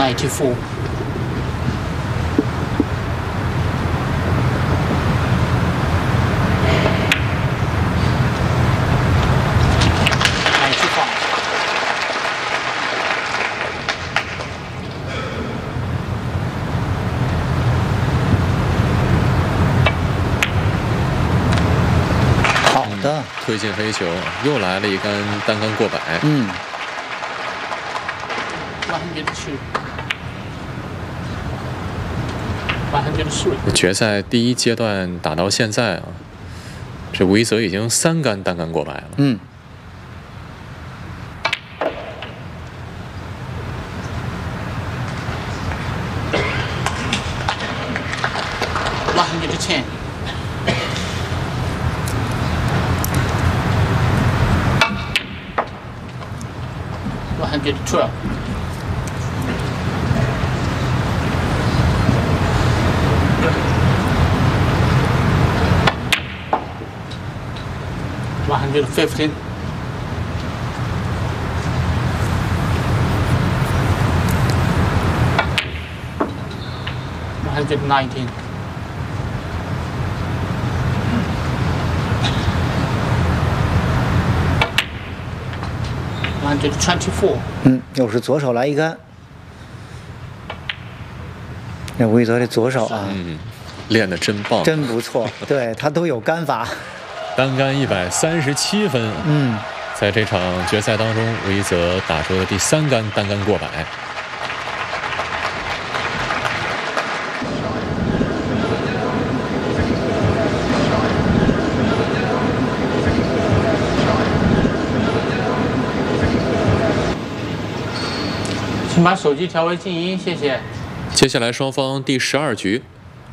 94. 推进黑球，又来了一杆单杆过百。决赛第一阶段打到现在啊，这吴一泽已经3杆单杆过百了。 110. 112. 115. 119. 124. 又是左手来一杆。那吴一泽这左手啊， 练得真棒， 真不错。对他都有杆法。 单杆137分。在这场决赛当中，吴一泽打出了第3杆单杆过百。 请把手机调为静音，谢谢。 接下来双方第12局。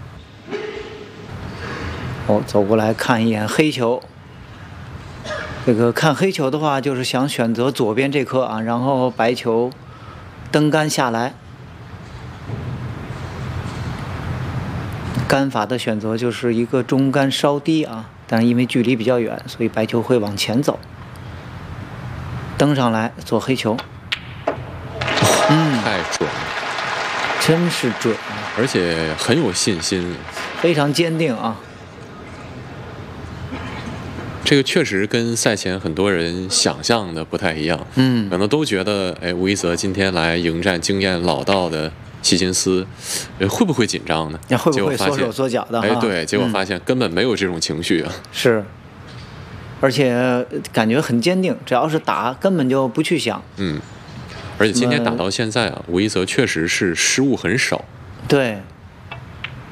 走过来看一眼黑球。这个看黑球的话，就是想选择左边这颗啊，然后白球蹬杆下来。杆法的选择就是一个中杆稍低啊，但是因为距离比较远，所以白球会往前走。蹬上来做黑球。 太准了， 真是准， 而且很有信心， 非常坚定啊。 这个确实跟赛前很多人想象的不太一样，可能都觉得，吴一泽今天来迎战经验老道的希金斯，会不会紧张呢？ 会不会缩手缩脚的？ 对，结果发现根本没有这种情绪啊。 是，而且感觉很坚定，只要是打，根本就不去想。 而且今天打到现在啊，吴一泽确实是失误很少。 对，